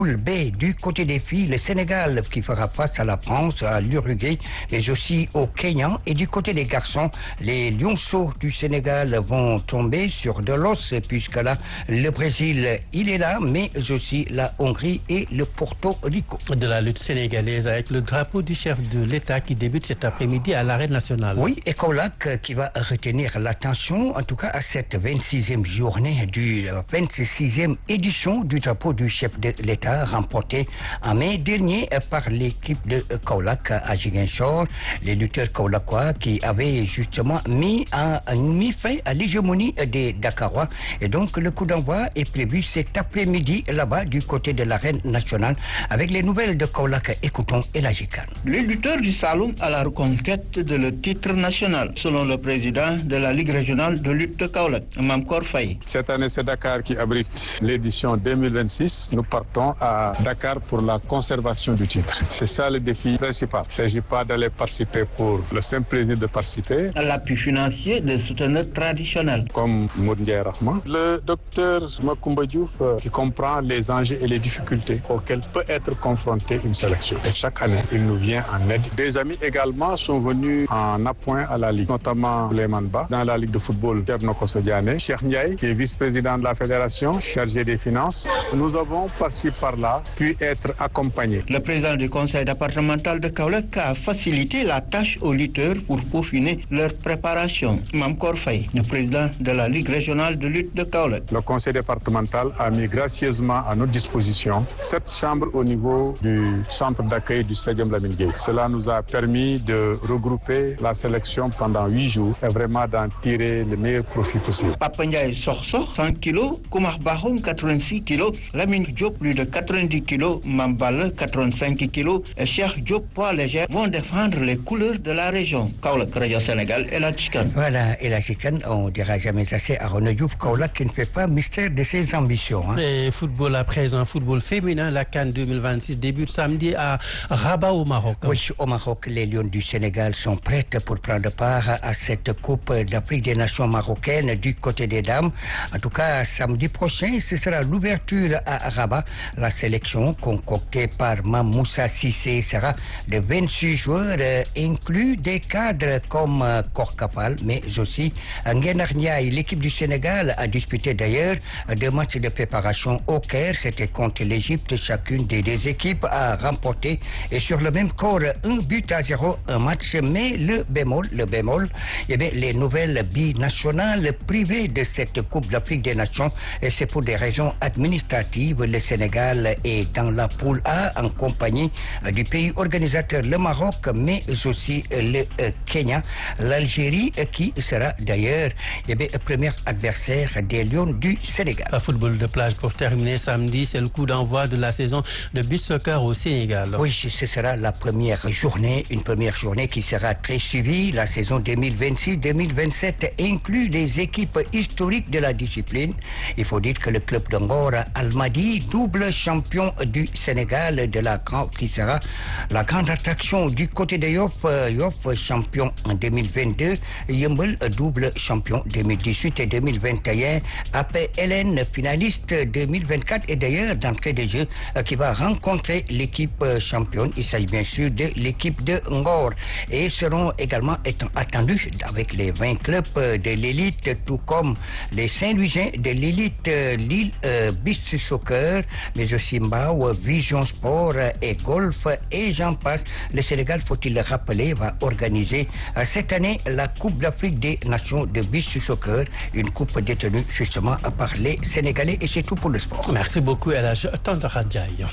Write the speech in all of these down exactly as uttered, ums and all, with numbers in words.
Poule B, du côté des filles, le Sénégal qui fera face à la France, à l'Uruguay, mais aussi au Kenya. Et du côté des garçons, les lionceaux du Sénégal vont tomber sur de l'os, puisque là, le Brésil, il est là, mais aussi la Hongrie et le Porto Rico. De la lutte sénégalaise avec le drapeau du chef de l'État qui débute cet après-midi à l'Arène nationale. Oui, et Kaolack qui va retenir l'attention, en tout cas à cette vingt-sixième journée du vingt-sixième édition du drapeau du chef de l'État, remporté en mai dernier par l'équipe de Kaolack à Ziguinchor. Les lutteurs kaolackois qui avaient justement mis, en, mis fin à l'hégémonie des Dakarois. Et donc le coup d'envoi est prévu cet après-midi là-bas du côté de l'arène nationale avec les nouvelles de Kaolack. Écoutons Elhadji Kane. Les lutteurs du Saloum à la reconquête de le titre national, selon le président de la Ligue régionale de lutte de Kaolack, Mamkor Faye. Cette année, c'est Dakar qui abrite l'édition deux mille vingt-six. Nous partons à Dakar pour la conservation du titre. C'est ça le défi principal. Il ne s'agit pas d'aller participer pour le simple plaisir de participer. L'appui financier des souteneurs traditionnels. Comme Moundiaï Rahman. Le docteur Macoumba Diouf qui comprend les enjeux et les difficultés auxquelles peut être confrontée une sélection. Et chaque année, il nous vient en aide. Des amis également sont venus en appoint à la Ligue, notamment Souleymane Ba, dans la Ligue de football Thierno Kosodiané, Cheikh Ndiaye, qui est vice-président de la fédération, chargé des finances. Nous avons passé par là pu être accompagné. Le président du conseil départemental de Kaolack a facilité la tâche aux lutteurs pour peaufiner leur préparation. Mamkor Faye, le président de la Ligue régionale de lutte de Kaolack. Le conseil départemental a mis gracieusement à notre disposition sept chambres au niveau du centre d'accueil du Stadium Lamine Gueye. Cela nous a permis de regrouper la sélection pendant huit jours et vraiment d'en tirer le meilleur profit possible. Papa Ndiaye Sorso, cent kilos, Koumar Bahoum, quatre-vingt-six kilos, Lamine Diop, plus de quatre-vingt-dix kilos, Mambale, quatre-vingt-cinq kilos, et Cheikh Diop, poids léger, vont défendre les couleurs de la région. Kaolack, Radio Sénégal, Elhadji Kane. Voilà, Elhadji Kane, on ne dira jamais assez à René Diouf, Kaolack qui ne fait pas mystère de ses ambitions. Hein. Et football à présent, football féminin, la CAN deux mille vingt-six débute samedi à Rabat au Maroc. Oui, au Maroc, les Lions du Sénégal sont prêtes pour prendre part à cette Coupe d'Afrique des Nations marocaines du côté des dames. En tout cas, samedi prochain, ce sera l'ouverture à Rabat. La sélection concoctée par Mamoussa Cissé sera de vingt-six joueurs, euh, inclus des cadres comme euh, Korkafal, mais aussi Nguenar Ndiaye. L'équipe du Sénégal a disputé d'ailleurs deux matchs de préparation au Caire. C'était contre l'Égypte. Chacune des deux équipes a remporté et sur le même score un but à zéro, un match. Mais le bémol, le bémol, eh bien, les nouvelles binationales privées de cette Coupe d'Afrique des Nations, et c'est pour des raisons administratives. Le Sénégal est dans la poule A en compagnie du pays organisateur, le Maroc, mais aussi le euh, Kenya. L'Algérie euh, qui sera d'ailleurs eh bien, premier adversaire des Lions du Sénégal. Un football de plage pour terminer samedi, c'est le coup d'envoi de la saison de beach soccer au Sénégal. Oui, ce sera la première journée, une première journée qui sera très suivie. La saison deux mille vingt-six deux mille vingt-sept inclut les équipes historiques de la discipline. Il faut dire que le club d'Angor, Almadi, double champion du Sénégal, de la grande, qui sera la grande attraction du côté de Yoff. Yoff, champion en deux mille vingt-deux, Yeumbeul, double champion deux mille dix-huit et deux mille vingt et un, A P L N, finaliste deux mille vingt-quatre, et d'ailleurs d'entrée de jeu qui va rencontrer l'équipe championne. Il s'agit bien sûr de l'équipe de Ngor, et seront également attendus avec les vingt clubs de l'élite, tout comme les Saint-Louisiens de l'élite, Lille euh, Beach Soccer, mais aussi Mbao, Vision Sport et Golf, et j'en passe. Le Sénégal, faut-il le rappeler, va organiser euh, cette année la Coupe d'Afrique des Nations de Beach Soccer, une coupe détenue justement par les Sénégalais, et c'est tout pour le sport. Merci beaucoup, Elhadji Kane.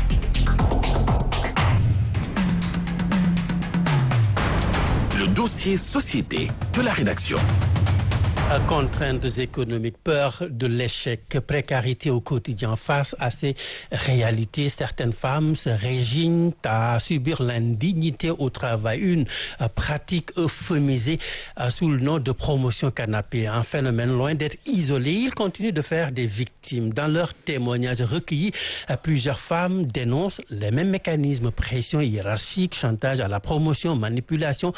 Le dossier société de la rédaction. Contraintes économiques, peur de l'échec, précarité au quotidien. Face à ces réalités, certaines femmes se résignent à subir l'indignité au travail, une pratique euphémisée sous le nom de promotion canapé. Un phénomène loin d'être isolé. Il continue de faire des victimes. Dans leurs témoignages recueillis, plusieurs femmes dénoncent les mêmes mécanismes: pression hiérarchique, chantage à la promotion, manipulation.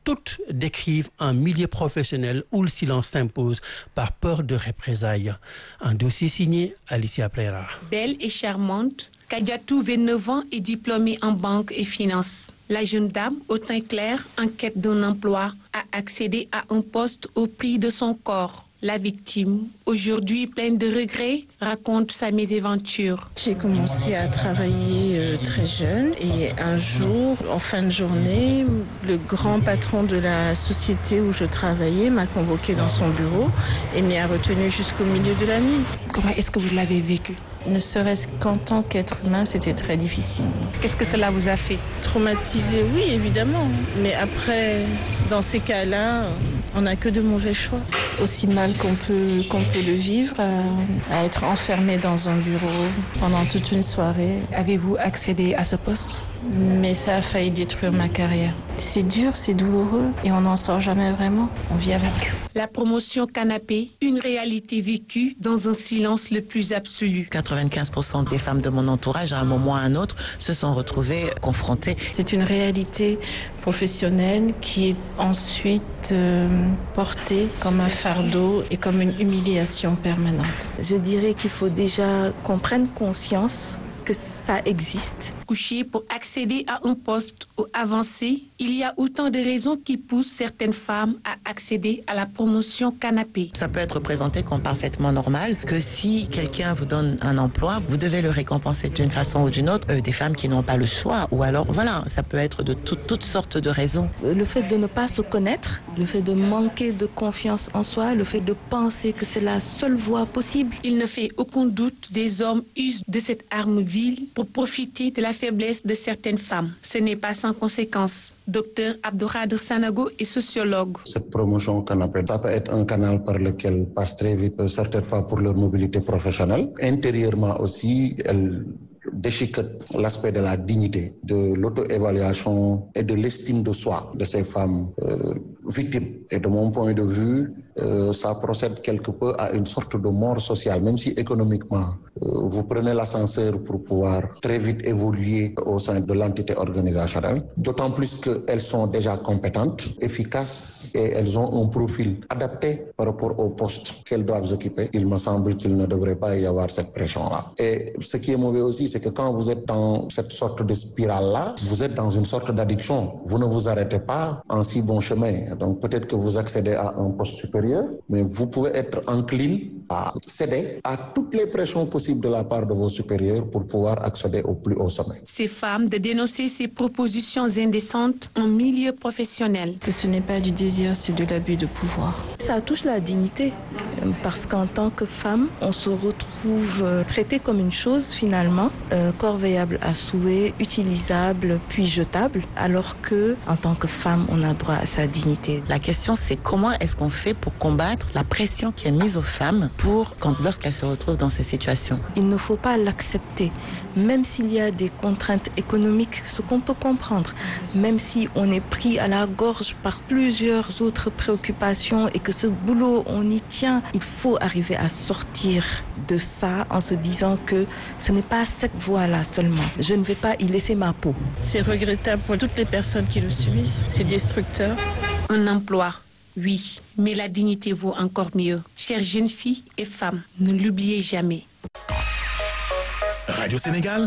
toutes décrivent un milieu professionnel où le silence s'impose par peur de représailles. Un dossier signé Alicia Prera. Belle et charmante, Kadiatou, vingt-neuf ans, est diplômée en banque et finance. La jeune dame, au teint clair, en quête d'un emploi, a accédé à un poste au prix de son corps. La victime, aujourd'hui pleine de regrets, raconte sa mésaventure. J'ai commencé à travailler euh, très jeune et un jour, en fin de journée, le grand patron de la société où je travaillais m'a convoqué dans son bureau et m'y a retenu jusqu'au milieu de la nuit. Comment est-ce que vous l'avez vécu? Ne serait-ce qu'en tant qu'être humain, c'était très difficile. Qu'est-ce que cela vous a fait? Traumatisé, oui, évidemment. Mais après, dans ces cas-là, on n'a que de mauvais choix. Aussi mal qu'on peut, qu'on peut le vivre, à, à être enfermé dans un bureau pendant toute une soirée. Avez-vous accédé à ce poste? Mais ça a failli détruire ma carrière. C'est dur, c'est douloureux et on n'en sort jamais vraiment. On vit avec. La promotion canapé, une réalité vécue dans un silence le plus absolu. quatre-vingt-quinze pour cent des femmes de mon entourage, à un moment ou à un autre, se sont retrouvées confrontées. C'est une réalité professionnelle qui est ensuite euh, portée comme un fardeau et comme une humiliation permanente. Je dirais qu'il faut déjà qu'on prenne conscience que ça existe. Coucher pour accéder à un poste ou avancer, il y a autant de raisons qui poussent certaines femmes à accéder à la promotion canapé. Ça peut être présenté comme parfaitement normal que si quelqu'un vous donne un emploi, vous devez le récompenser d'une façon ou d'une autre. Euh, des femmes qui n'ont pas le choix, ou alors voilà, ça peut être de tout, toutes sortes de raisons. Le fait de ne pas se connaître, le fait de manquer de confiance en soi, le fait de penser que c'est la seule voie possible. Il ne fait aucun doute, des hommes usent de cette arme vile pour profiter de la faiblesse de certaines femmes. Ce n'est pas sans conséquence. Docteur Abdourader Sanogo est sociologue. Cette promotion canapé, ça peut être un canal par lequel passent très vite certaines fois pour leur mobilité professionnelle. Intérieurement aussi, elle déchiquette l'aspect de la dignité, de l'auto-évaluation et de l'estime de soi de ces femmes euh, victimes. Et de mon point de vue, euh, ça procède quelque peu à une sorte de mort sociale, même si économiquement, euh, vous prenez l'ascenseur pour pouvoir très vite évoluer au sein de l'entité organisationnelle, d'autant plus qu'elles sont déjà compétentes, efficaces et elles ont un profil adapté par rapport au poste qu'elles doivent occuper. Il me semble qu'il ne devrait pas y avoir cette pression-là. Et ce qui est mauvais aussi, c'est que quand vous êtes dans cette sorte de spirale-là, vous êtes dans une sorte d'addiction. Vous ne vous arrêtez pas en si bon chemin. Donc peut-être que vous accédez à un poste supérieur, mais vous pouvez être encline à céder à toutes les pressions possibles de la part de vos supérieurs pour pouvoir accéder au plus haut sommet. Ces femmes de dénoncer ces propositions indécentes en milieu professionnel. Que ce n'est pas du désir, c'est de l'abus de pouvoir. Ça touche la dignité, parce qu'en tant que femme, on se retrouve traité comme une chose finalement, euh, corvéable à souhait, utilisable, puis jetable, alors que en tant que femme, on a droit à sa dignité. La question, c'est comment est-ce qu'on fait pour combattre la pression qui est mise aux femmes pour quand lorsqu'elles se retrouvent dans ces situations. Il ne faut pas l'accepter, même s'il y a des contraintes économiques, ce qu'on peut comprendre, même si on est pris à la gorge par plusieurs autres préoccupations et que ce boulot, on y tient, il faut arriver à sortir de ça en se disant que ce n'est pas cette voie-là seulement. Je ne vais pas y laisser ma peau. C'est regrettable pour toutes les personnes qui le subissent. C'est destructeur. Un emploi, oui, mais la dignité vaut encore mieux. Chères jeunes filles et femmes, ne l'oubliez jamais. Radio Sénégal,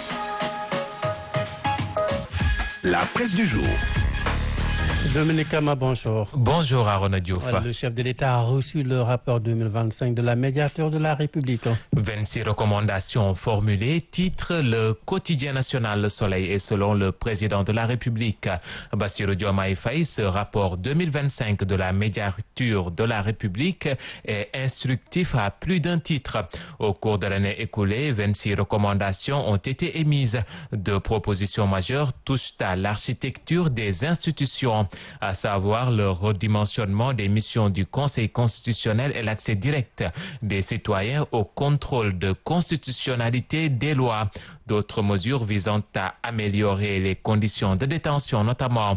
la presse du jour. Dominique Kama, bonjour. Bonjour Arona Diouf. Le chef de l'État a reçu le rapport deux mille vingt-cinq de la médiateur de la République. vingt-six recommandations formulées, titre le quotidien national Le Soleil et selon le président de la République, Bassirou Diomaye Faye, ce rapport deux mille vingt-cinq de la médiature de la République est instructif à plus d'un titre. Au cours de l'année écoulée, vingt-six recommandations ont été émises. Deux propositions majeures touchent à l'architecture des institutions, à savoir le redimensionnement des missions du Conseil constitutionnel et l'accès direct des citoyens au contrôle de constitutionnalité des lois. D'autres mesures visant à améliorer les conditions de détention, notamment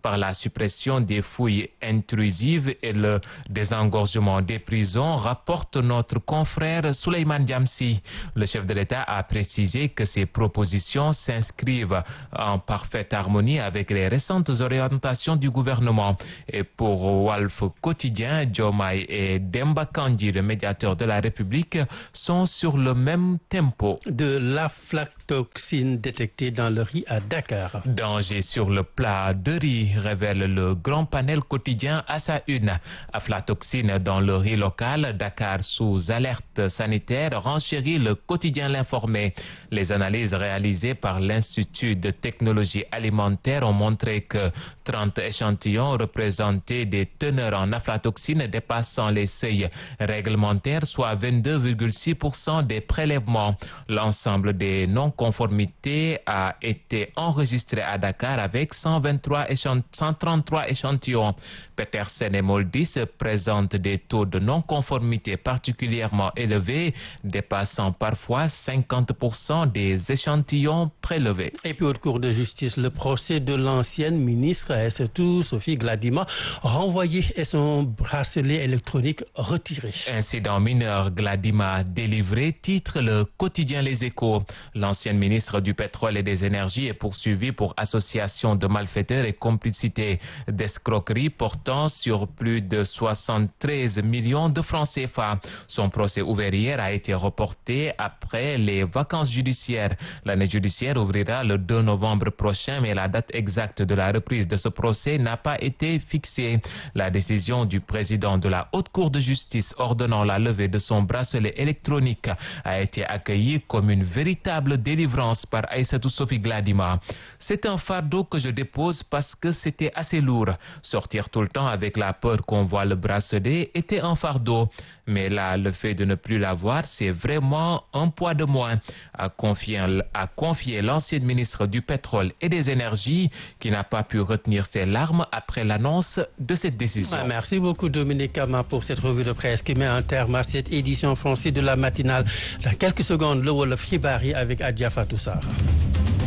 par la suppression des fouilles intrusives et le désengorgement des prisons, rapporte notre confrère Souleymane Diamsi. Le chef de l'État a précisé que ces propositions s'inscrivent en parfaite harmonie avec les récentes orientations du gouvernement. Et pour Walf Quotidien, Diomaye et Demba Kandji, le médiateur de la République, sont sur le même tempo. De l'aflatoxine détectée dans le riz à Dakar. Danger sur le plat de riz, révèle le grand panel quotidien à sa une. Aflatoxine dans le riz local, Dakar sous alerte sanitaire, renchérit le quotidien L'Informé. Les analyses réalisées par l'Institut de technologie alimentaire ont montré que trente échantillons représentaient des teneurs en aflatoxine dépassant les seuils réglementaires, soit vingt-deux virgule six pour cent des prélèvements. L'ensemble des non-conformités a été enregistré à Dakar avec cent vingt-trois échant... cent trente-trois échantillons. Petersen et Moldis présentent des taux de non-conformité particulièrement élevés, dépassant parfois cinquante pour cent des échantillons prélevés. Et puis, au cours de justice, le procès de l'ancienne ministre Aïssatou Sophie Gladima, renvoyée et son bracelet électronique retiré. Incident mineur, Gladima délivré, titre le quotidien Les Échos. L'ancienne ministre du Pétrole et des Énergies est poursuivie pour association de malfaiteurs et complicité d'escroquerie portant sur plus de soixante-treize millions de francs C F A. Son procès ouvert hier a été reporté après les vacances judiciaires. L'année judiciaire ouvrira le deux novembre prochain, mais la date exacte de la reprise de ce procès n'a pas été fixée. La décision du président de la Haute Cour de justice ordonnant la levée de son bracelet électronique a été accueillie comme une véritable délivrance par Aïssatou Sophie Gladima. C'est un fardeau que je dépose parce que c'était assez lourd. Sortir tout le temps avec la peur qu'on voit le bracelet était un fardeau. Mais là, le fait de ne plus l'avoir, c'est vraiment un poids de moins, a confié, a confié l'ancienne ministre du Pétrole et des Énergies qui n'a pas pu retenir ses larmes après l'annonce de cette décision. Ah, merci beaucoup Dominique Kama pour cette revue de presse qui met un terme à cette édition française de la matinale. Dans quelques secondes, le Wolof Xibaar yi avec Adja Fatou Sarr.